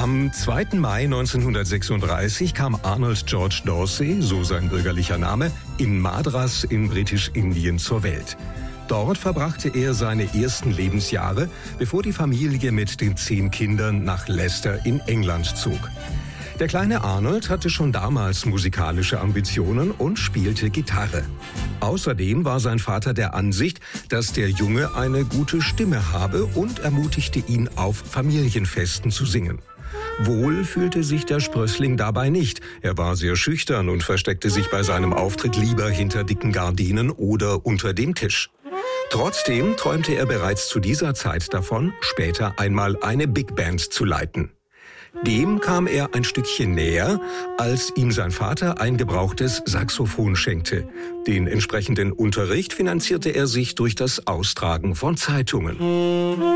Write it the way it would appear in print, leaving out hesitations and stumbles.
Am 2. Mai 1936 kam Arnold George Dorsey, so sein bürgerlicher Name, in Madras in Britisch-Indien zur Welt. Dort verbrachte er seine ersten Lebensjahre, bevor die Familie mit den 10 Kindern nach Leicester in England zog. Der kleine Arnold hatte schon damals musikalische Ambitionen und spielte Gitarre. Außerdem war sein Vater der Ansicht, dass der Junge eine gute Stimme habe und ermutigte ihn, auf Familienfesten zu singen. Wohl fühlte sich der Sprössling dabei nicht. Er war sehr schüchtern und versteckte sich bei seinem Auftritt lieber hinter dicken Gardinen oder unter dem Tisch. Trotzdem träumte er bereits zu dieser Zeit davon, später einmal eine Big Band zu leiten. Dem kam er ein Stückchen näher, als ihm sein Vater ein gebrauchtes Saxophon schenkte. Den entsprechenden Unterricht finanzierte er sich durch das Austragen von Zeitungen.